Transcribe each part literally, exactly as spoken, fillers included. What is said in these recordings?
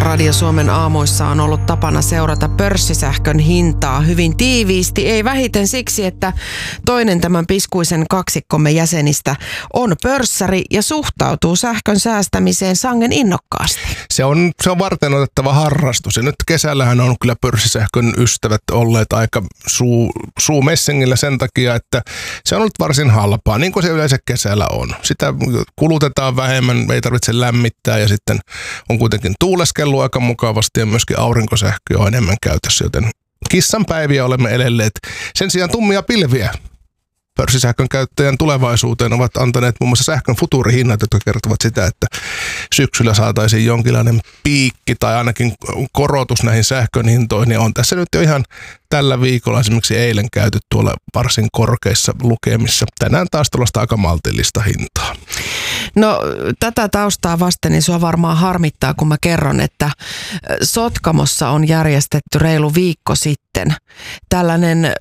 Radio Suomen aamuissa on ollut tapana seurata pörssisähkön hintaa hyvin tiiviisti. Ei vähiten siksi, että toinen tämän piskuisen kaksikkomme jäsenistä on pörssäri ja suhtautuu sähkön säästämiseen sangen innokkaasti. Se on, se on varten otettava harrastus. Ja nyt kesällähän on kyllä pörssisähkön ystävät olleet aika suu, suumessingillä sen takia, että se on ollut varsin halpaa, niin kuin se yleensä kesällä on. Sitä kulutetaan vähemmän, ei tarvitse lämmittää ja sitten on kuitenkin tuuleskellut aika mukavasti ja myöskin aurinkosähköä on enemmän käytössä, joten kissan päiviä olemme elelleet. Sen sijaan tummia pilviä pörssisähkön käyttäjän tulevaisuuteen ovat antaneet muun muassa sähkön futuurihinnat, jotka kertovat sitä, että syksyllä saataisiin jonkinlainen piikki tai ainakin korotus näihin sähkön hintoihin. Ja on tässä nyt jo ihan tällä viikolla esimerkiksi eilen käyty tuolla varsin korkeissa lukemissa. Tänään taas tuollaista aika maltillista hintaa. No tätä taustaa vasten niin sua varmaan harmittaa, kun mä kerron, että Sotkamossa on järjestetty reilu viikko sitten tällainen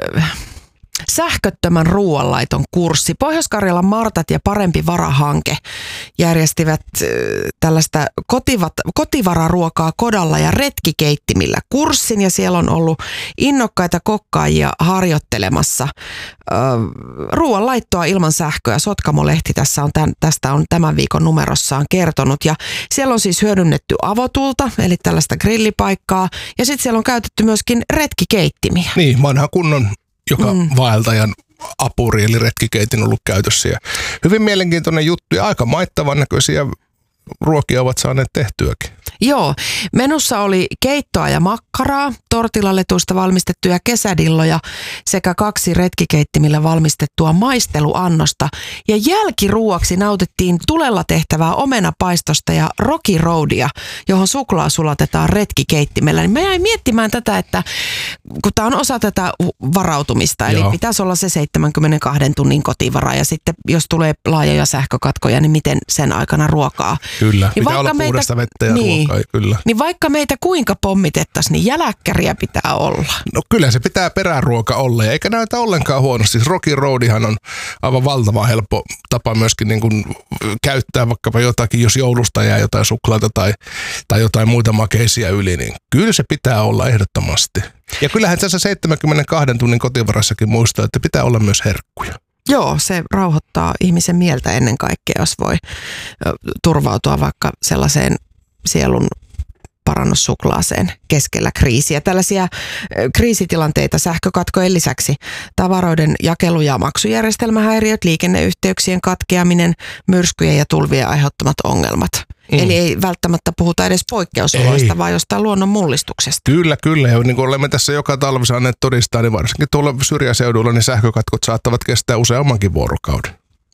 sähköttömän ruoanlaiton kurssi. Pohjois-Karjalan Martat ja Parempi Vara-hanke järjestivät äh, tällaista kotivat, kotivararuokaa kodalla ja retkikeittimillä kurssin, ja siellä on ollut innokkaita kokkaajia harjoittelemassa äh, ruoanlaittoa ilman sähköä. Sotkamo-lehti tässä on tämän, tästä on tämän viikon numerossaan kertonut, ja siellä on siis hyödynnetty avotulta, eli tällaista grillipaikkaa, ja sitten siellä on käytetty myöskin retkikeittimiä. Niin, vanha kunnon joka mm. vaeltajan apuri eli retkikeitin on ollut käytössä. Ja hyvin mielenkiintoinen juttu ja aika maittavan näköisiä ruokia ovat saaneet tehtyäkin. Joo, menussa oli keittoa ja makkaraa, tortilaletuista valmistettuja kesädilloja sekä kaksi retkikeittimillä valmistettua maisteluannosta. Ja jälkiruuaksi nautittiin tulella tehtävää omenapaistosta ja Rocky Roadia, johon suklaa sulatetaan retkikeittimellä. Niin mä jäin miettimään tätä, että kun tämä on osa tätä varautumista, eli Joo. pitäisi olla se seitsemänkymmentäkaksi tunnin kotivara, ja sitten jos tulee laajoja sähkökatkoja, niin miten sen aikana ruokaa. Kyllä, niin pitää olla meitä, puhdasta vettä ja niin, ruokaa, kyllä. Niin vaikka meitä kuinka pommitettaisiin, niin jäläkkäriä pitää olla. No kyllä se pitää peräruoka olla, ja eikä näytä ollenkaan huonosti. Siis Rocky Roadihan on aivan valtavan helppo tapa myöskin niin kuin käyttää vaikkapa jotakin, jos joulusta jää jotain suklaata tai, tai jotain muita makeisia yli, niin kyllä se pitää olla ehdottomasti. Ja kyllähän tässä seitsemänkymmentäkaksi tunnin kotivarassakin muistaa, että pitää olla myös herkkuja. Joo, se rauhoittaa ihmisen mieltä ennen kaikkea, jos voi turvautua vaikka sellaiseen sielun parannussuklaaseen keskellä kriisiä. Tällaisia kriisitilanteita sähkökatkojen lisäksi tavaroiden jakelu- ja maksujärjestelmähäiriöt, liikenneyhteyksien katkeaminen, myrskyjen ja tulvien aiheuttamat ongelmat. Mm. Eli ei välttämättä puhuta edes poikkeusoloista, ei. vaan jostain luonnon mullistuksesta. Kyllä, kyllä. Ja niin kuin olemme tässä joka talvi saaneet todistaa, niin varsinkin tuolla syrjäseudulla niin sähkökatkot saattavat kestää useammankin vuorokauden.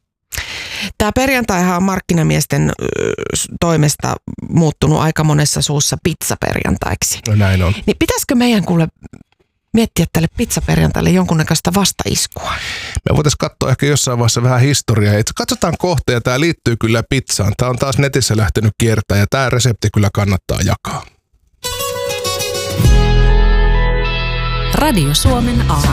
Tämä perjantaihan on markkinamiesten toimesta muuttunut aika monessa suussa pizzaperjantaiksi. No näin on. Niin pitäisikö meidän kuule miettiä tälle pizzaperjantaille jonkunnäköistä vastaiskua? Me voitaisiin katsoa ehkä jossain vaiheessa vähän historiaa. Katsotaan kohta, ja tämä liittyy kyllä pizzaan. Tämä on taas netissä lähtenyt kiertämään, ja tämä resepti kyllä kannattaa jakaa. Radio Suomen aamu.